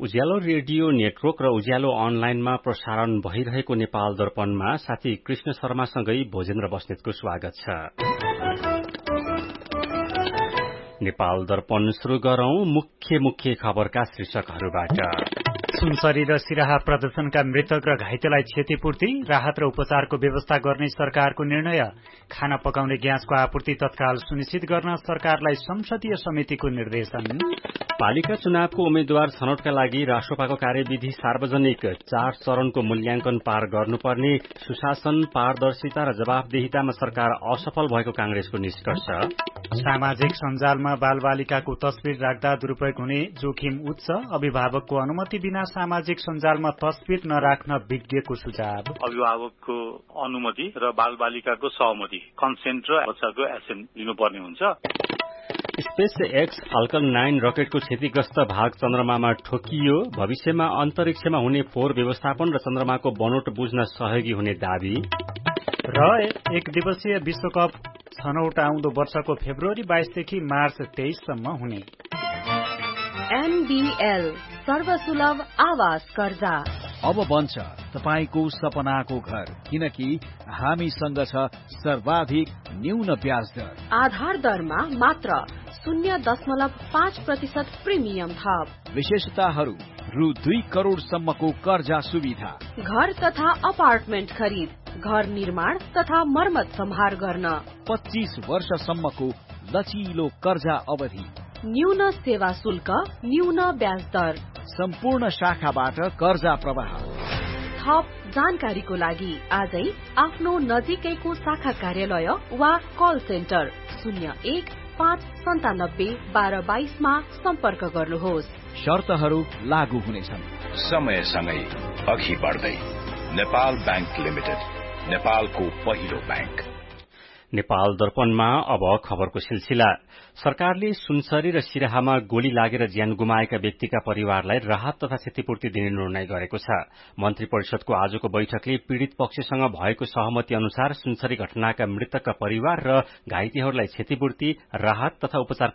उज्यालो radio network र उज्यालो अनलाइनमा प्रसारण भइरहेको नेपाल दर्पणमा साथी कृष्ण शर्मासँगै भोजेन्द्र बस्नेतको स्वागत छ। नेपाल दर्पण शुरू गरौं मुख्य खबरका शीर्षकहरूबाट। सुनसरी र सिराहा प्रदर्शनका मृतक र घाइतेलाई क्षतिपूर्ति, राहत र उपचारको व्यवस्था गर्ने सरकारको निर्णय। खाना पकाउने ग्यासको आपूर्ति तत्काल सुनिश्चित गर्न सरकारलाई संसदीय समितिको निर्देशन। पालिका चुनावको उम्मेद्वार छनौटका लागि राष्ट्रपाको कार्यविधि सार्वजनिक, 4 चरणको मूल्याङ्कन पार गर्नुपर्ने, सुशासन, पारदर्शिता र जवाफदेहितामा सरकार असफल भएको कांग्रेसको निष्कर्ष। सामाजिक सञ्जालमा बालबालिकाको तस्बिर राख्दा दुरूपयोग हुने जोखिम उच्च, अभिभावकको अनुमति बिना सामाजिक सञ्जालमा तस्बिर नराख्न विज्ञको सुझाव। अभिभावकको अनुमति र बालबालिकाको सहमति, कन्सेन्ट र बच्चाको एसेन्ट लिनुपर्ने हुन्छ। स्पेस एक्स फाल्कन 9 रकेटको क्षतिग्रस्त भाग चन्द्रमामा ठोकियो। भविष्यमा अन्तरिक्षमा हुने फोहोर व्यवस्थापन र चन्द्रमाको बनोट बुझ्न सहयोगी हुने दावी। र एक दिवसीय विश्वकप छनौट आउँदो वर्षको फेब्रुअरी 22 देखि मार्च 23 सम्म हुने। एनबीएल सर्वसुलभ आवास कर्जा अब बन्छ तपाईको सपनाको घर, किनकि हामीसँग छ सर्वाधिक न्यून ब्याज दर। आधार दरमा मात्र 0.5% प्रिमियम थप। विशेषताहरू रु 2 करोड़ सम्मको कर्जा सुविधा। घर तथा अपार्टमेन्ट खरिद, घर निर्माण तथा मर्मत सम्हार गर्न। 25 वर्षसम्मको लचिलो कर्जा अवधि। न्यून सेवा शुल्क, न्यून ब्याज दर। सम्पूर्ण शाखाबाट कर्जा प्रवाह। थप जानकारीको लागि आजै आफ्नो नजिकैको शाखा कार्यालय वा कल सेन्टर 01-597-1222 मा सम्पर्क गर्नुहोस्। शर्तहरू लागू हुनेछन्। समयसँगै अघि बढ्दै नेपाल बैंक लिमिटेड, नेपालको पहिलो बैंक। नेपाल दर्पणमा अब खबरको सिलसिला। सरकारले सुनसरी र सिराहामा गोली लागेर ज्यान गुमाएका व्यक्तिका परिवारलाई राहत तथा क्षतिपूर्ति दिने निर्णय गरेको छ। मन्त्री परिषदको आजको बैठकले पीड़ित पक्षसँग भएको सहमति अनुसार सुनसरी घटनाका मृतकका परिवार र घाइतेहरूलाई क्षतिपूर्ति, राहत तथा उपचार